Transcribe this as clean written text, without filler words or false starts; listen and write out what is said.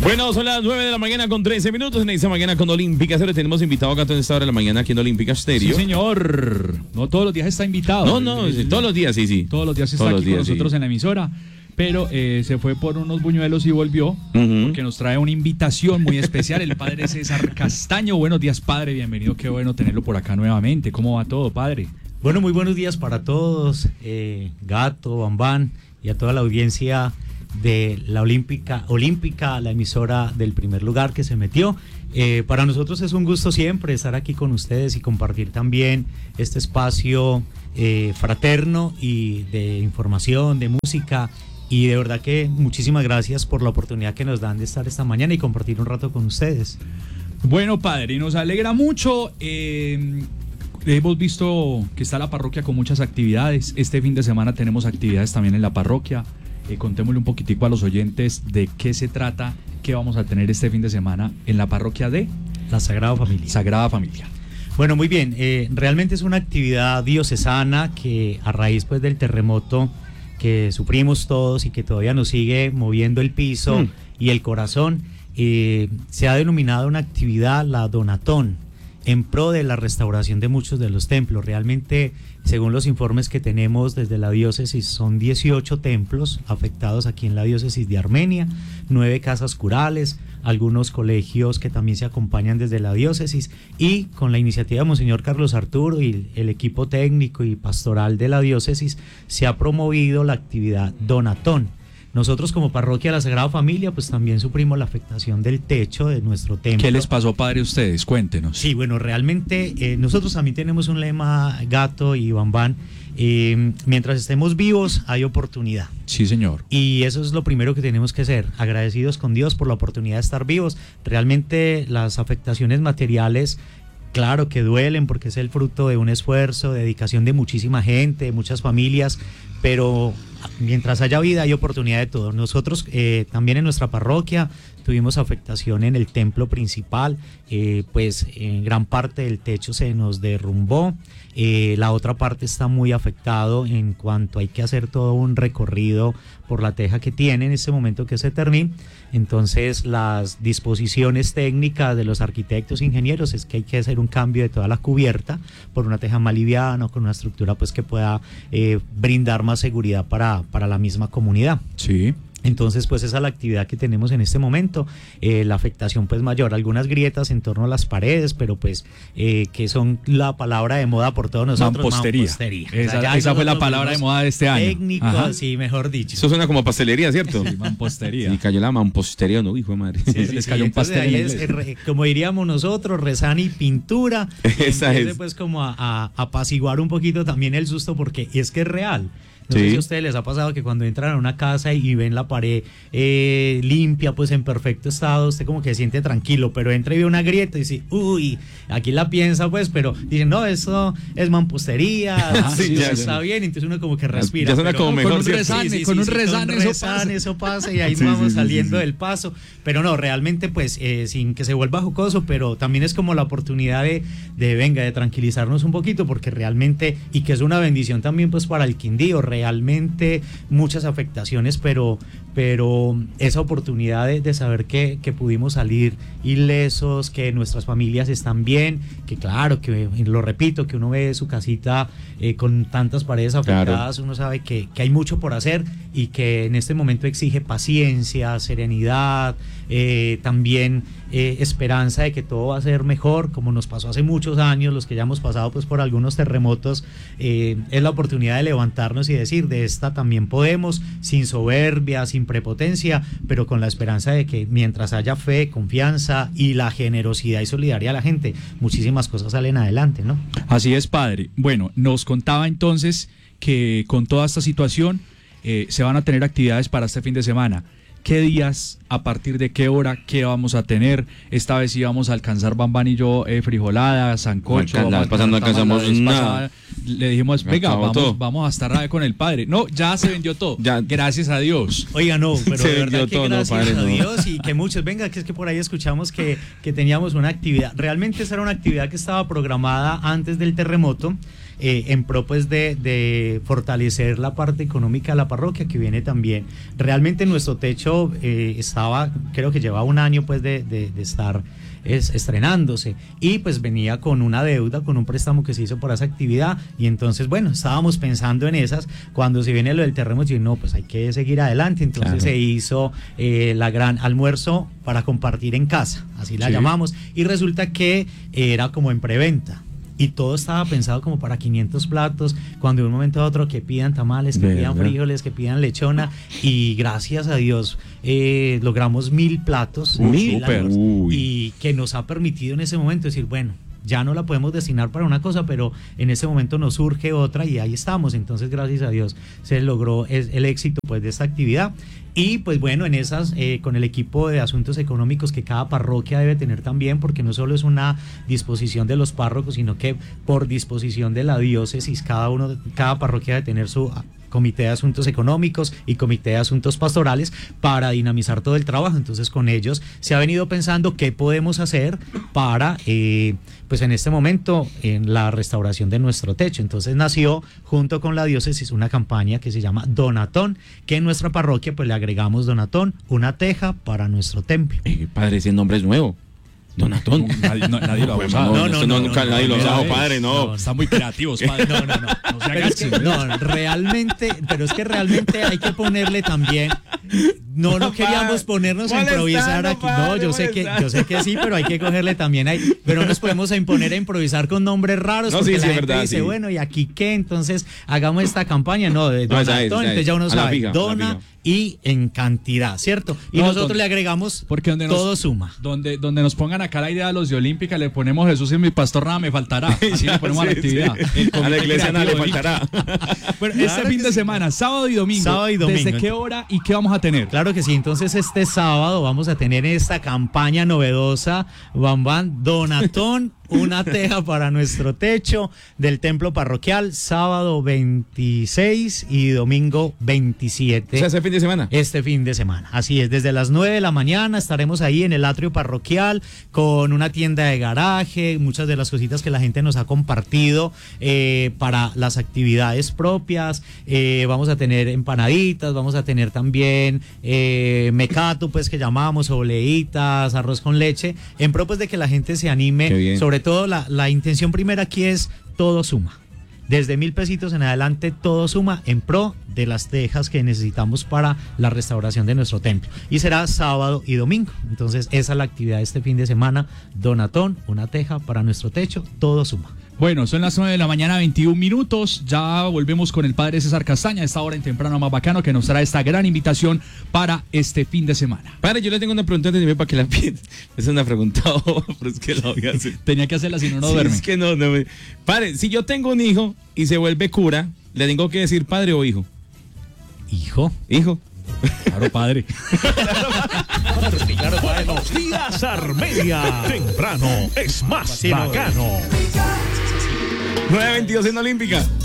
Bueno, son las 9 de la mañana con 13 minutos en esta mañana con Olímpica Stereo. Tenemos invitado acá en esta hora de la mañana aquí en Olímpica Stereo. Sí, señor. No todos los días está invitado. No, todos los días, sí. Todos los días está aquí con nosotros en la emisora. Pero se fue por unos buñuelos y volvió, porque nos trae una invitación muy especial, el padre César Castaño. Buenos días, padre, bienvenido, qué bueno tenerlo por acá nuevamente. ¿Cómo va todo, padre? Bueno, muy buenos días para todos, Gato, Bambán y a toda la audiencia de la Olímpica, la emisora del primer lugar que se metió. Para nosotros es un gusto siempre estar aquí con ustedes y compartir también este espacio fraterno y de información, de música. Y de verdad que muchísimas gracias por la oportunidad que nos dan de estar esta mañana y compartir un rato con ustedes. Bueno, padre, nos alegra mucho. Hemos visto que está la parroquia con muchas actividades. Este fin de semana tenemos actividades también en la parroquia. Contémosle un poquitico a los oyentes de qué se trata, qué vamos a tener este fin de semana en la parroquia de la Sagrada Familia. Sagrada Familia. Bueno, muy bien. Realmente es una actividad diocesana que a raíz pues del terremoto que sufrimos todos y que todavía nos sigue moviendo el piso y el corazón, se ha denominado una actividad, la Donatón, en pro de la restauración de muchos de los templos. Realmente, según los informes que tenemos desde la diócesis, son 18 templos afectados aquí en la diócesis de Armenia, 9 casas curales, algunos colegios que también se acompañan desde la diócesis, y con la iniciativa de Monseñor Carlos Arturo y el equipo técnico y pastoral de la diócesis, se ha promovido la actividad Donatón. Nosotros como parroquia de la Sagrada Familia pues también sufrimos la afectación del techo de nuestro templo. ¿Qué les pasó, padre, a ustedes? Cuéntenos. Sí, bueno, realmente nosotros también tenemos un lema, Gato y Bambán, mientras estemos vivos hay oportunidad. Sí, señor. Y eso es lo primero que tenemos que ser, agradecidos con Dios por la oportunidad de estar vivos. Realmente las afectaciones materiales, claro que duelen porque es el fruto de un esfuerzo, de dedicación de muchísima gente, de muchas familias, pero mientras haya vida hay oportunidad de todo. Nosotros también en nuestra parroquia tuvimos afectación en el templo principal, pues en gran parte del techo se nos derrumbó, la otra parte está muy afectado en cuanto hay que hacer todo un recorrido por la teja que tiene en este momento, que es Eternín. Entonces las disposiciones técnicas de los arquitectos e ingenieros es que hay que hacer un cambio de toda la cubierta por una teja más liviana o con una estructura pues que pueda brindar más seguridad para la misma comunidad. Sí. Entonces, pues esa es la actividad que tenemos en este momento, la afectación pues mayor, algunas grietas en torno a las paredes, pero pues que son la palabra de moda por todos nosotros. Mampostería. Esa fue la palabra de moda de este año. Técnico, sí, mejor dicho. Eso suena como a pastelería, ¿cierto? Sí, mampostería. Sí, cayó la mampostería, no, hijo de madre. Les cayó un pastel en inglés. Como diríamos nosotros, rezan y pintura. Esa es. Pues como a apaciguar un poquito también el susto, porque es que es real. No sé si a ustedes les ha pasado que cuando entran a una casa y ven la pared limpia, pues en perfecto estado, usted como que se siente tranquilo, pero entra y ve una grieta y dice, uy, aquí la piensa pues, pero dicen, no, eso es mampostería, sí, ya está bien, entonces uno como que respira. Ya suena como mejor. Con un resane, eso pasa y ahí vamos saliendo del paso, pero no, realmente pues sin que se vuelva jocoso, pero también es como la oportunidad de tranquilizarnos un poquito, porque realmente, y que es una bendición también pues para el Quindío, realmente muchas afectaciones, pero esa oportunidad de saber que pudimos salir ilesos, que nuestras familias están bien, que claro, que lo repito, que uno ve su casita con tantas paredes afectadas, claro. Uno sabe que hay mucho por hacer y que en este momento exige paciencia, serenidad, también esperanza de que todo va a ser mejor, como nos pasó hace muchos años, los que ya hemos pasado pues por algunos terremotos, es la oportunidad de levantarnos y decir, de esta también podemos, sin soberbia, sin prepotencia, pero con la esperanza de que mientras haya fe, confianza y la generosidad y solidaridad de la gente, muchísimas cosas salen adelante, ¿no? Así es, padre. Bueno, nos contaba entonces que con toda esta situación se van a tener actividades para este fin de semana. ¿Qué días, a partir de qué hora, qué vamos a tener? Esta vez íbamos a alcanzar, Bambán y yo, frijolada, sancocho. La vez pasada no alcanzamos nada. Le dijimos, venga, vamos a estar con el padre. No, ya se vendió todo. Ya. Gracias a Dios. Oiga, no, pero se de verdad que todo, gracias no, a Dios y que muchos, venga, que es que por ahí escuchamos que teníamos una actividad. Realmente esa era una actividad que estaba programada antes del terremoto. en pro pues de fortalecer la parte económica de la parroquia, que viene también. Realmente nuestro techo estaba, creo que lleva un año pues de estar estrenándose, y pues venía con una deuda, con un préstamo que se hizo por esa actividad, y entonces bueno, estábamos pensando en esas, cuando se viene lo del terremoto, y no, pues hay que seguir adelante. Entonces claro, se hizo la gran almuerzo para compartir en casa, así la llamamos, y resulta que era como en preventa. Y todo estaba pensado como para 500 platos, cuando de un momento a otro que pidan tamales, que pidan frijoles, que pidan lechona, y gracias a Dios logramos 1000 platos, y que nos ha permitido en ese momento decir, bueno, ya no la podemos destinar para una cosa, pero en ese momento nos surge otra y ahí estamos. Entonces, gracias a Dios, se logró el éxito pues de esta actividad. Y pues bueno, en esas, con el equipo de asuntos económicos que cada parroquia debe tener también, porque no solo es una disposición de los párrocos, sino que por disposición de la diócesis, cada parroquia debe tener su comité de asuntos económicos y comité de asuntos pastorales para dinamizar todo el trabajo. Entonces, con ellos se ha venido pensando qué podemos hacer para pues en este momento en la restauración de nuestro techo. Entonces nació junto con la diócesis una campaña que se llama Donatón, que en nuestra parroquia pues le agregamos Donatón, una teja para nuestro templo. Padre, ese nombre es nuevo. Donatón. Nadie lo ha usado. Nunca nadie lo ha usado, padre, no. Están muy creativos, padre. No se agachen. Realmente, pero es que realmente hay que ponerle también. No queríamos ponernos a improvisar aquí. No, yo sé que sí, pero hay que cogerle también ahí. Pero no nos podemos imponer a improvisar con nombres raros. No, porque sí, la gente verdad, dice, sí. bueno, ¿y aquí qué? Entonces hagamos esta campaña. No, de Donatón, entonces ya uno sabe. Dona y en cantidad, ¿cierto? Y nosotros le agregamos porque todo suma. Donde nos pongan acá la idea de los de Olímpica, le ponemos Jesús y mi pastor nada me faltará. Así le ponemos a la actividad. A la iglesia nada le faltará. Bueno, claro, fin de semana, sábado y domingo. ¿Desde qué hora y qué vamos a tener? Claro que sí, entonces este sábado vamos a tener esta campaña novedosa, Donatón, una teja para nuestro techo del templo parroquial, sábado 26 y domingo 27. O sea, ese fin de semana. Este fin de semana, así es, desde las 9 de la mañana estaremos ahí en el atrio parroquial con una tienda de garaje, muchas de las cositas que la gente nos ha compartido para las actividades propias. Vamos a tener empanaditas, vamos a tener también mecato, pues que llamamos, obleitas, arroz con leche, en pro pues de que la gente se anime. Sobre todo la intención primera aquí es todo suma. Desde 1000 pesitos en adelante todo suma en pro de las tejas que necesitamos para la restauración de nuestro templo. Y será sábado y domingo. Entonces esa es la actividad de este fin de semana. Donatón, una teja para nuestro techo, todo suma. Bueno, son las 9 de la mañana, 21 minutos. Ya volvemos con el padre César Castaña a esta hora en Temprano Más Bacano, que nos trae esta gran invitación para este fin de semana. Padre, yo le tengo una pregunta antes de irme para que la pida. Es una pregunta, pero es que la voy a hacer. Tenía que hacerla si no duerme. Es que no me... Padre, si yo tengo un hijo y se vuelve cura, ¿le tengo que decir padre o hijo? Hijo. Hijo. Claro, padre. Claro, padre. Buenos días, Armenia. Temprano es más bacano. 9:22 en Olímpica.